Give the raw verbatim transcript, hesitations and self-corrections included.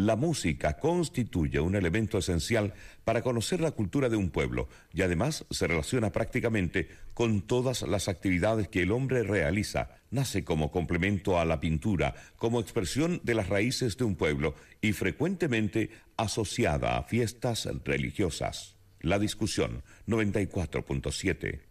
La música constituye un elemento esencial para conocer la cultura de un pueblo y además se relaciona prácticamente con todas las actividades que el hombre realiza. Nace como complemento a la pintura, como expresión de las raíces de un pueblo y frecuentemente asociada a fiestas religiosas. La discusión noventa y cuatro punto siete.